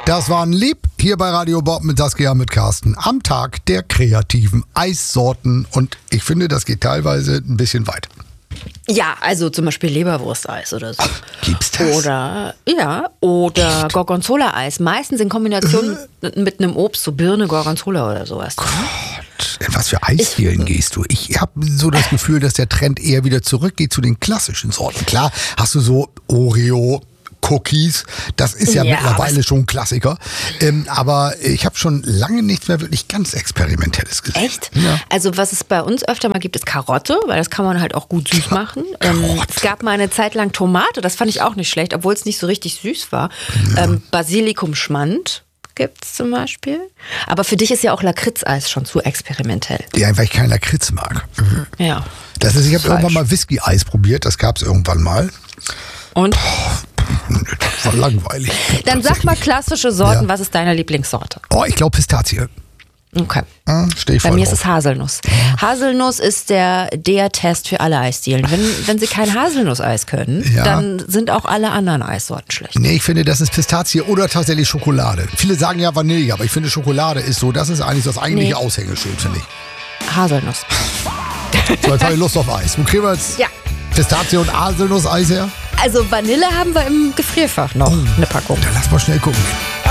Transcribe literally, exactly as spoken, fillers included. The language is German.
Das war ein Lieb hier bei Radio Bob mit Saskia, mit Carsten. Am Tag der kreativen Eissorten. Und ich finde, das geht teilweise ein bisschen weit. Ja, also zum Beispiel Leberwursteis oder so. Ach, gibt's das? Oder, ja, oder Gorgonzola-Eis. Meistens in Kombination mit, mit einem Obst, so Birne, Gorgonzola oder sowas. Gott, in was für Eisdielen gehst du? Ich habe so das Gefühl, dass der Trend eher wieder zurückgeht zu den klassischen Sorten. Klar, hast du so Oreo, Cookies, das ist ja, ja mittlerweile schon ein Klassiker. Ähm, aber ich habe schon lange nichts mehr wirklich ganz Experimentelles gesehen. Echt? Ja. Also was es bei uns öfter mal gibt, ist Karotte, weil das kann man halt auch gut süß machen. Ähm, es gab mal eine Zeit lang Tomate, das fand ich auch nicht schlecht, obwohl es nicht so richtig süß war. Ja. Ähm, Basilikum-Schmand gibt's zum Beispiel. Aber für dich ist ja auch Lakritzeis schon zu experimentell. Ja, weil ich kein Lakritz mag. Mhm. Ja. Das ist, ich habe irgendwann mal Whisky-Eis probiert, das gab es irgendwann mal. Und? Das war langweilig. Dann sag mal klassische Sorten, ja. Was ist deine Lieblingssorte? Oh, ich glaube Pistazie. Okay. Hm, steh ich Bei voll mir drauf. ist es Haselnuss. Haselnuss ist der, der Test für alle Eisdielen. Wenn, wenn sie kein Haselnusseis können, Ja. dann sind auch alle anderen Eissorten schlecht. Nee, ich finde, das ist Pistazie oder tatsächlich Schokolade. Viele sagen ja Vanille, aber ich finde Schokolade ist so, das ist eigentlich das eigentliche Nee. Aushängeschild, finde ich. Haselnuss. So, jetzt habe ich Lust auf Eis. Wo kriegen wir jetzt Ja. Pistazie und Haselnuss-Eis her? Also Vanille haben wir im Gefrierfach noch, Oh. eine Packung. Dann lass mal schnell gucken.